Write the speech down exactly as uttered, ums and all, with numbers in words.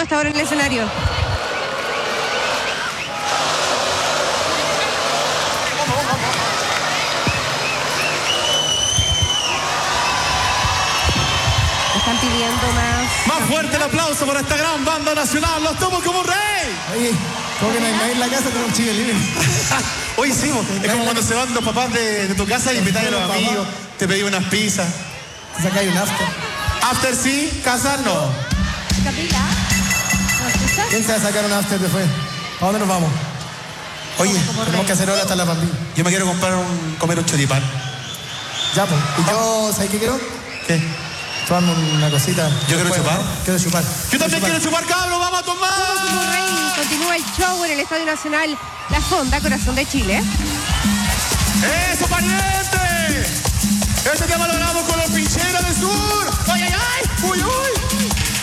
hasta ahora en el escenario. Están pidiendo más. Más fuerte el aplauso para esta gran banda nacional. Los tomo como rey. Oye, ¿cómo que no hay nadie en la casa? Tenemos un chico libre. Hoy hicimos. Es como cuando se van los papás de, de tu casa y invitan a los amigos. Te pedí unas pizzas. Te sacáis un after. After sí, casa no. Camila, ¿no escuchas? ¿Quién se va a sacar un after después? ¿A dónde nos vamos? Oye, tenemos que hacer hora hasta la bambina. Yo me quiero comprar un, comer un choripán. Ya, pues. ¿Y yo, ¿sabes qué quiero? ¿Qué? Tomarme una cosita. Yo quiero chupar. Quiero chupar. Yo también quiero chupar, cabrón. ¡Vamos a tomar! Como rey, continúa el show en el Estadio Nacional La Fonda, corazón de Chile. ¡Eso, pariente! Ese tema lo grabamos con los pincheros del sur. ¡Ay, ay, ay! ¡Uy, uy!